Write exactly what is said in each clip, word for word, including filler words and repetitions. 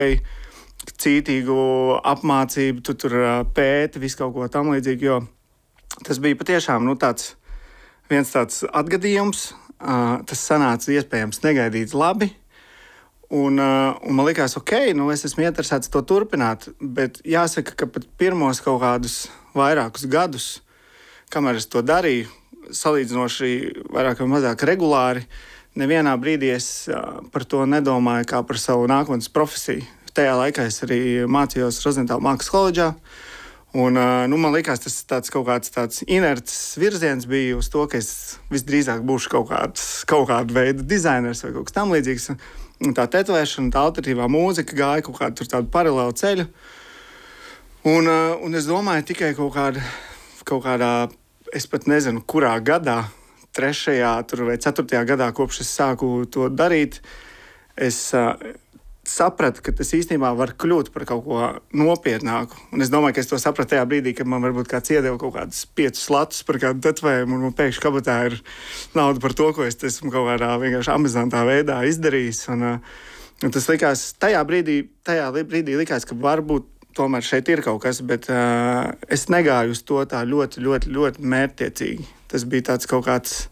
cītīgu apmācību, tu tur pēti, visu kaut ko tam līdzīgu, jo tas bija patiešām nu, tāds, viens tāds atgadījums. Tas sanāca iespējams negaidīt labi. Un, un man likās, ok, nu es esmu interesēts to turpināt, bet jāsaka, ka pat pirmos kaut kādus vairākus gadus, kamēr es to darīju, salīdzinoši vairāk vai mazāk regulāri, nevienā brīdī es par to nedomāju kā par savu nākotnes profesiju. Tajā laikā es arī mācījos Rozentāla mākslas koledžā, un nu, man likās, tas tāds kaut kāds tāds inerts virziens bija uz to, ka es visdrīzāk būšu kaut kāds, kaut kādu veidu dizainers vai kaut kas tam līdzīgs. Tā tetovēšana, tā alternatīvā mūzika gāja kaut kādu tādu paralēlu ceļu. Un, un es domāju, tikai kaut, kāda, kaut kādā, es pat nezinu, kurā gadā, trešajā tur vai ceturtajā gadā, kopš es sāku to darīt, es uh, sapratu, ka tas īstenībā var kļūt par kaut ko nopietnāku. Un es domāju, ka es to sapratu tajā brīdī, kad man varbūt kāds iedeva kaut kādus piecus latus par kādu tetovējumu, un man pēkšņi kabatā ir nauda par to, ko es esmu kaut kādā vienkārši amizantā veidā izdarījis. Un, un tas likās, tajā brīdī, tajā brīdī likās, ka varbūt tomēr šeit ir kaut kas, bet uh, es negāju uz to tā ļoti, ļoti, ļoti mērķtiecīgi. Tas bija tāds kaut kāds,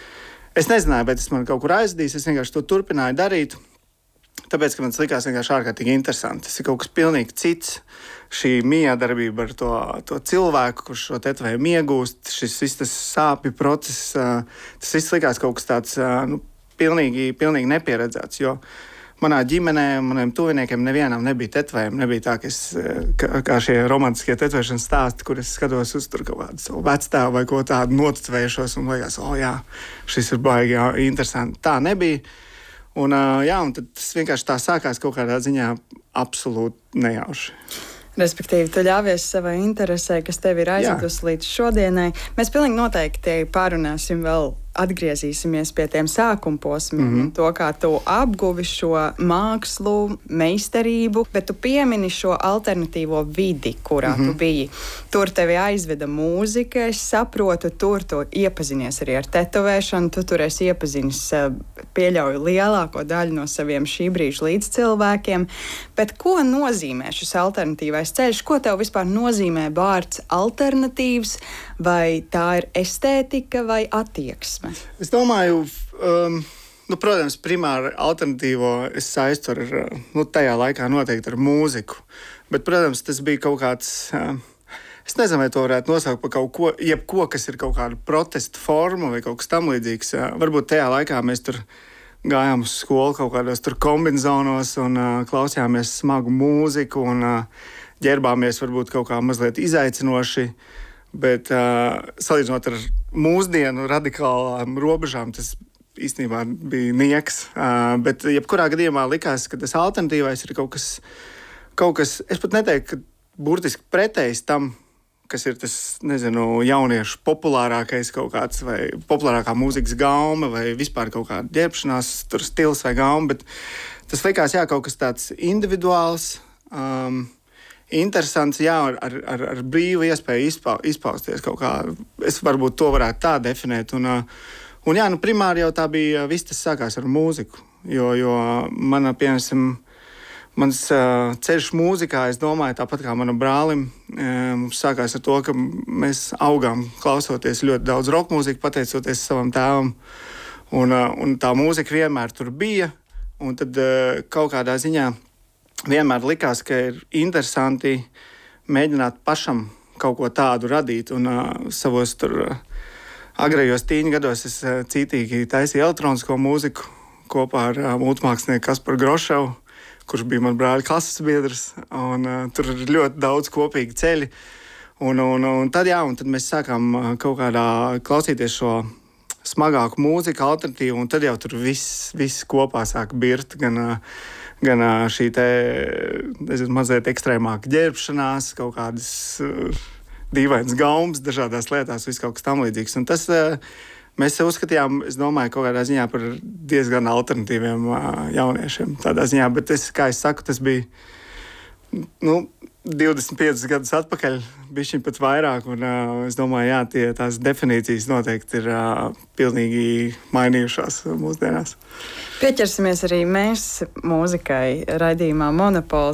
es nezināju, bet tas man kaut kur aizdīs, es vienkārši to turpināju darīt. Tāpēc, ka man tas likās vienkārši ārkārtīgi interesanti. Tas ir kaut kas pilnīgi cits. Šī miedarbība ar to, to cilvēku, kurš šo tetovējumu iegūst, šis viss tas sāpju process, tas viss likās kaut kas tāds nu, pilnīgi, pilnīgi nepieredzēts. Jo manā ģimenē, maniem tuviniekiem nevienam nebija tetovējumi. Nebija tā, ka es, kā, kā šie romantiskie tetovēšanas stāsti, kur es skatos uz tur kaut kādu savu vecstāvu vai ko tādu notetvējušos un liekas, o jā, šis ir baigi jā, interesanti. Tā nebija. Un, jā, un tad tas vienkārši tā sākās kaut kādā ziņā absolūti nejauši. Respektīvi, tu ļāvies savai interesē, kas tevi ir aizvedusi līdz šodienai. Mēs pilnīgi noteikti pārunāsim vēl, atgriezīsimies pie tiem sākuma posmiem, mm-hmm. to, kā tu apguvi šo mākslu, meistarību, bet tu piemini šo alternatīvo vidi, kurā mm-hmm. tu biji. Tur tevi aizveda mūzika, es saprotu, tur tu iepazinies arī ar tetovēšanu, tu tur esi iepazinis, pieļauju lielāko daļu no saviem šī brīža līdzcilvēkiem, bet ko nozīmē šis alternatīvais ceļš? Ko tev vispār nozīmē vārds alternatīvs, vai tā ir estētika vai attieksme? Es domāju, um, nu, protams, primāri alternatīvo es saistu ar, nu, tajā laikā noteikti ar mūziku, bet, protams, tas bija kaut kāds, uh, es nezinu, vai to varētu nosaukt par kaut ko, jebko, kas ir kaut kāda protesta forma vai kaut kas tam līdzīgs. Uh, varbūt tajā laikā mēs tur gājām uz skolu kaut kādos tur kombinzonos un uh, klausījāmies smagu mūziku un uh, ģērbāmies varbūt kaut kā mazliet izaicinoši. Bet uh, salīdzinot ar mūsdienu radikālām robežām, tas īstenībā bija nieks. Uh, bet jebkurā gadījumā likās, ka tas alternatīvais ir kaut kas, kaut kas, es pat neteiktu, ka burtiski pretējs tam, kas ir tas, nezinu, jauniešu populārākais kaut kāds vai populārākā mūzikas gauma vai vispār kaut kāda ģērbšanās tur stils vai gauma, bet tas likās, jā, kaut kas tāds individuāls, um, interesants, jā, ar, ar, ar brīvu iespēju izpau, izpausties kaut kā. Es varbūt to varētu tā definēt. Un, un jā, nu primāri jau tā bija, viss tas sākās ar mūziku. Jo, jo mana, piemēram, mans ceļš mūzikā, es domāju, tāpat kā manam brālim, mums sākās ar to, ka mēs augām klausoties ļoti daudz rock mūziku, pateicoties savam tēvam. Un, un tā mūzika vienmēr tur bija. Un tad kaut kādā ziņā vienmēr likās, ka ir interesanti mēģināt pašam kaut ko tādu radīt. Un uh, savos tur uh, agrējos tīņu gados es uh, cītīgi taisīju elektronisko mūziku kopā ar uh, mūziķmākslinieku Kasparu Groševu, kurš bija man brāļa klases biedrs. Un, uh, tur ir ļoti daudz kopīgi ceļi. Un, un, un, tad, jā, un tad mēs sākām uh, kaut kādā klausīties šo smagāku mūziku, alternatīvu, un tad jau tur viss, viss kopā sāk birt, gan, gan šī te, nezinu, mazliet ekstrēmāka ģērbšanās, kaut kādas uh, dīvainas gaumas, dažādās lietās, viss kaut kas tam līdzīgs. Un tas uh, mēs sev uzskatījām, es domāju, kaut kādā ziņā par diezgan alternatīviem uh, jauniešiem tādā ziņā, bet es, kā es saku, tas bija, nu, divdesmit piecus gadus atpakaļ, bišķiņ pat vairāk, un uh, es domāju, jā, tie, tās definīcijas noteikti ir uh, pilnīgi mainījušās mūsdienās. Pieķersimies arī mēs mūzikai raidījumā Monopols.